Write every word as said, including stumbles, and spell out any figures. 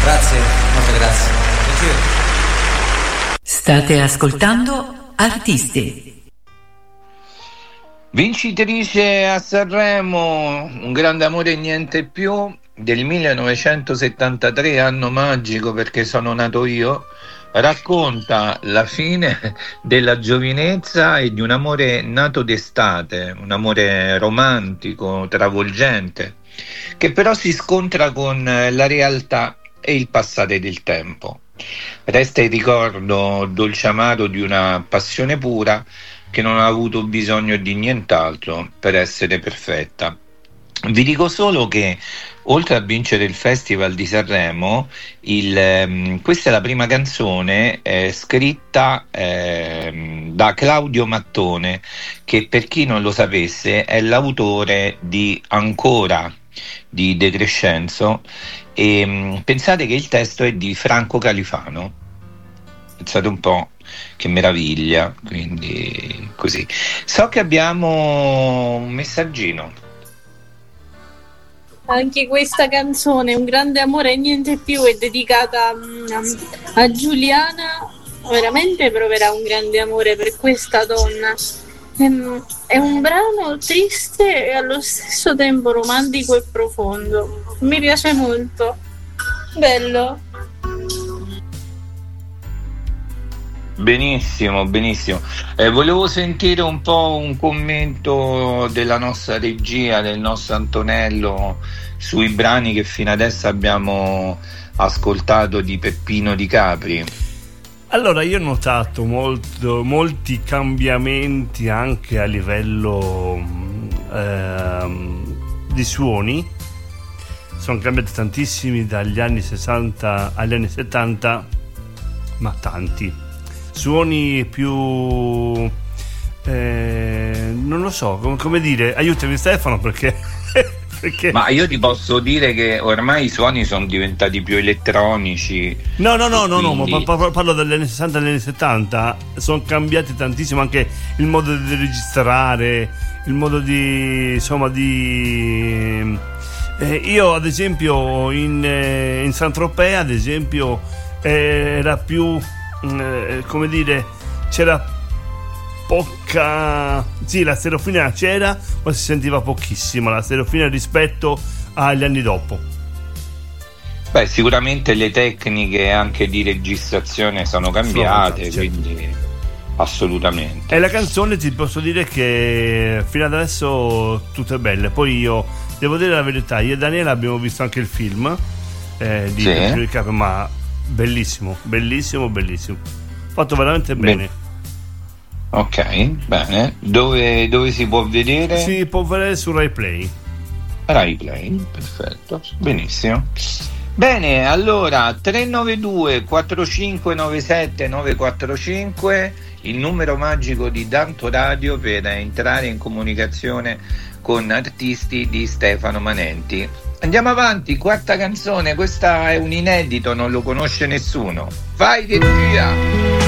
Grazie, molto grazie. Piacere. State ascoltando Artiste. Vincitrice a Sanremo, Un grande amore e niente più, del millenovecentosettantatré, anno magico perché sono nato io, racconta la fine della giovinezza e di un amore nato d'estate, un amore romantico, travolgente, che però si scontra con la realtà e il passare del tempo. Resta il ricordo dolce amaro di una passione pura che non ha avuto bisogno di nient'altro per essere perfetta. Vi dico solo che oltre a vincere il Festival di Sanremo, il, ehm, questa è la prima canzone eh, scritta eh, da Claudio Mattone, che per chi non lo sapesse è l'autore di Ancora di De Crescenzo, e mh, pensate che il testo è di Franco Califano. Pensate un po' che meraviglia, quindi così. So che abbiamo un messaggino. Anche questa canzone, Un grande amore e niente più, è dedicata um, a Giuliana. Veramente proverà un grande amore per questa donna. Ehm, È un brano triste e allo stesso tempo romantico e profondo. Mi piace molto. Bello. Benissimo, benissimo. Eh, volevo sentire un po' un commento della nostra regia, del nostro Antonello, sui brani che fino adesso abbiamo ascoltato di Peppino Di Capri. Allora, io ho notato molto, molti cambiamenti anche a livello ehm, di suoni. Sono cambiati tantissimi dagli anni sessanta agli anni settanta, ma tanti. Suoni più eh, non lo so come, come dire, aiutami Stefano, perché, perché ma io ti posso dire che ormai i suoni sono diventati più elettronici. no no no no, quindi... no ma parlo, parlo degli anni sessanta e agli anni settanta. Sono cambiati tantissimo anche il modo di registrare, il modo di insomma di eh, io ad esempio in, eh, in Saint-Tropez ad esempio eh, era più Eh, come dire, c'era poca, sì, la stereofonia c'era, ma si sentiva pochissimo la stereofonia rispetto agli anni dopo. Beh, sicuramente le tecniche anche di registrazione sono cambiate, Sono, certo. Quindi assolutamente. E la canzone ti posso dire che fino ad adesso tutte belle. Poi io devo dire la verità, io e Daniela abbiamo visto anche il film eh, di Sì. Cap, ma bellissimo, bellissimo, bellissimo, fatto veramente bene. Bene. Ok, bene. Dove, dove si può vedere? Si può vedere su Rai Play. Rai Play, perfetto, benissimo. Bene, allora tre nove due quattro cinque nove sette nove quattro cinque, il numero magico di Danto Radio per entrare in comunicazione con artisti di Stefano Manenti. Andiamo avanti, quarta canzone, questa è un inedito, non lo conosce nessuno. Vai, che via!